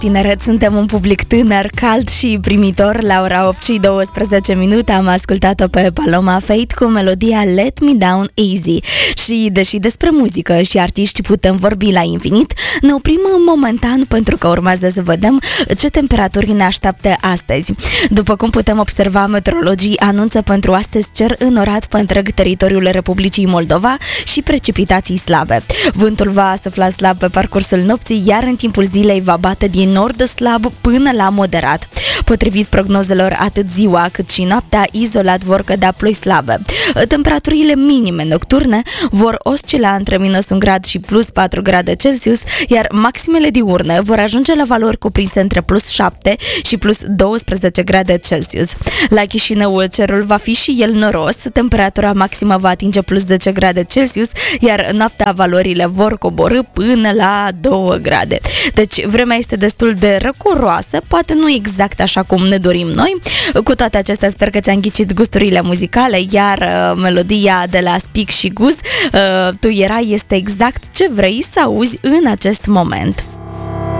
Tineret, suntem un public tânăr, cald și primitor. La ora 8 și 12 minute am ascultat-o pe Paloma Faith cu melodia Let Me Down Easy. Și deși despre muzică și artiști putem vorbi la infinit, ne oprim momentan pentru că urmează să vedem ce temperaturi ne așteaptă astăzi. După cum putem observa, meteorologii anunță pentru astăzi cer înorat pe întreg teritoriul Republicii Moldova și precipitații slabe. Vântul va sufla slab pe parcursul nopții, iar în timpul zilei va bate din nord slab până la moderat. Potrivit prognozelor, atât ziua cât și noaptea izolat vor cădea ploi slabe. Temperaturile minime nocturne vor oscila între -1 grad și +4 grade Celsius, iar maximele diurne vor ajunge la valori cuprinse între +7 și +12 grade Celsius. La Chișinău cerul va fi și el noros, temperatura maximă va atinge +10 grade Celsius, iar noaptea valorile vor coborî până la 2 grade. Deci vremea este destul de răcoroasă, poate nu exact așa cum ne dorim noi. Cu toate acestea, sper că ți-am ghicit gusturile muzicale, iar melodia de la Spic și Guz, Tu erai, este exact ce vrei să auzi în acest moment.